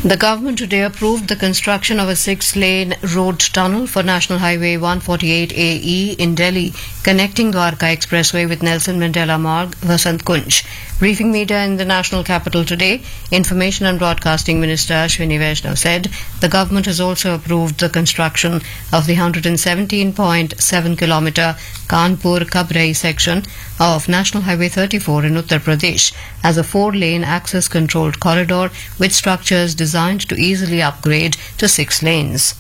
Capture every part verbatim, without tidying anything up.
The government today approved the construction of a six-lane road tunnel for National Highway one forty-eight A E in Delhi, connecting Dwarka Expressway with Nelson Mandela Marg, Vasant Kunj. Briefing media in the national capital today, Information and Broadcasting Minister Ashwini Vaishnaw said the government has also approved the construction of the one hundred seventeen point seven kilometre Kanpur-Kabrai section of National Highway thirty-four in Uttar Pradesh as a four-lane access-controlled corridor with structures designed to easily upgrade to six lanes.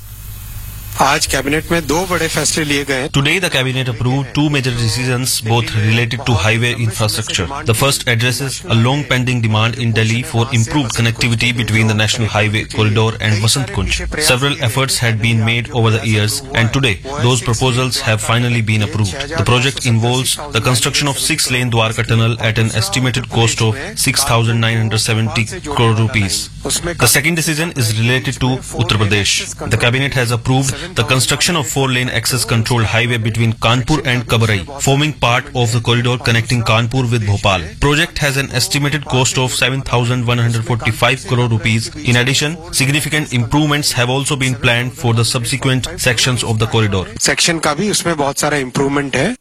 आज cabinet में दो बड़े फैसले लिए गए. Today the cabinet approved two major decisions, both related to highway infrastructure. The first addresses a long-pending demand in Delhi for improved connectivity between the National Highway corridor and Vasant Kunj. Several efforts had been made over the years, and today those proposals have finally been approved. The project involves the construction of six-lane Dwarka tunnel at an estimated cost of six thousand nine hundred seventy crore rupees. The second decision is related to Uttar Pradesh. The cabinet has approved the construction of four-lane access-controlled highway between Kanpur and Kabrai, forming part of the corridor connecting Kanpur with Bhopal. Project has an estimated cost of seven thousand one hundred forty-five crore rupees. In addition, significant improvements have also been planned for the subsequent sections of the corridor. Section का भी उसमें बहुत सारा improvement है.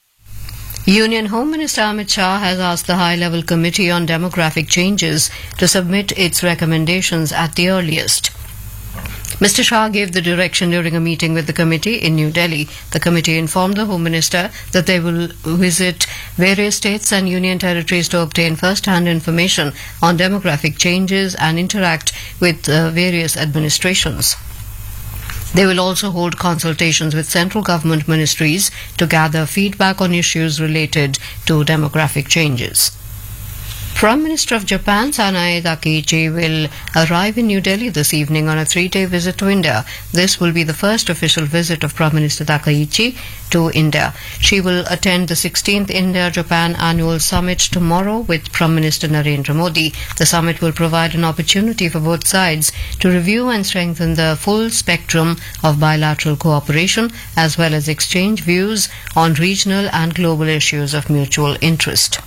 Union Home Minister Amit Shah has asked the High-Level Committee on Demographic Changes to submit its recommendations at the earliest. Mister Shah gave the direction during a meeting with the committee in New Delhi. The committee informed the Home Minister that they will visit various states and union territories to obtain first-hand information on demographic changes and interact with uh, various administrations. They will also hold consultations with central government ministries to gather feedback on issues related to demographic changes. Prime Minister of Japan, Sanae Takaichi, will arrive in New Delhi this evening on a three-day visit to India. This will be the first official visit of Prime Minister Takaichi to India. She will attend the sixteenth India-Japan Annual Summit tomorrow with Prime Minister Narendra Modi. The summit will provide an opportunity for both sides to review and strengthen the full spectrum of bilateral cooperation as well as exchange views on regional and global issues of mutual interest.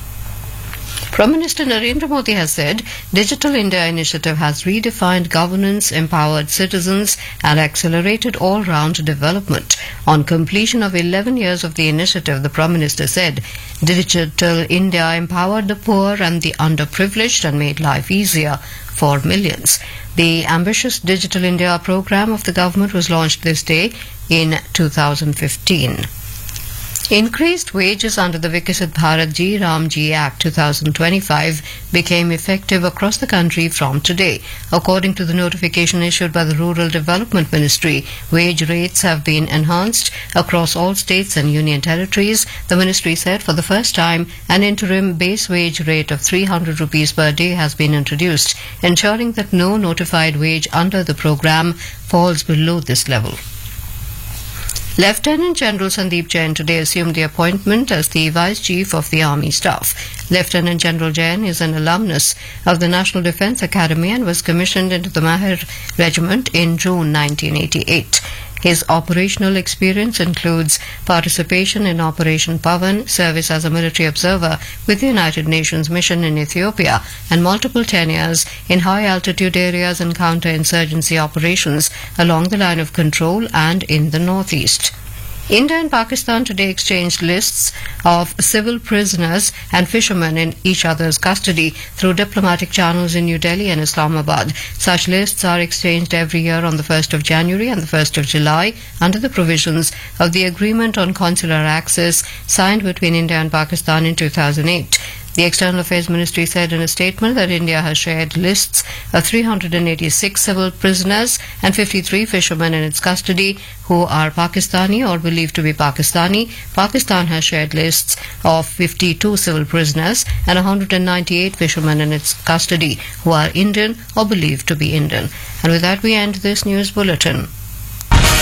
Prime Minister Narendra Modi has said Digital India initiative has redefined governance, empowered citizens and accelerated all-round development. On completion of eleven years of the initiative, the Prime Minister said Digital India empowered the poor and the underprivileged and made life easier for millions. The ambitious Digital India program of the government was launched this day in two thousand fifteen. Increased wages under the Viksit Bharat Ji Ram Ji Act two thousand twenty-five became effective across the country from today. According to the notification issued by the Rural Development Ministry, wage rates have been enhanced across all states and union territories. The ministry said for the first time an interim base wage rate of three hundred rupees per day has been introduced, ensuring that no notified wage under the program falls below this level. Lieutenant General Sandeep Jain today assumed the appointment as the Vice Chief of the Army Staff. Lieutenant General Jain is an alumnus of the National Defence Academy and was commissioned into the Mahar Regiment in June nineteen eighty-eight. His operational experience includes participation in Operation Pavan, service as a military observer with the United Nations mission in Ethiopia, and multiple tenures in high-altitude areas and counter-insurgency operations along the line of control and in the northeast. India and Pakistan today exchanged lists of civil prisoners and fishermen in each other's custody through diplomatic channels in New Delhi and Islamabad. Such lists are exchanged every year on the first of January and the first of July under the provisions of the Agreement on Consular Access signed between India and Pakistan in two thousand eight. The External Affairs Ministry said in a statement that India has shared lists of three hundred eighty-six civil prisoners and fifty-three fishermen in its custody who are Pakistani or believed to be Pakistani. Pakistan has shared lists of fifty-two civil prisoners and one hundred ninety-eight fishermen in its custody who are Indian or believed to be Indian. And with that we end this news bulletin.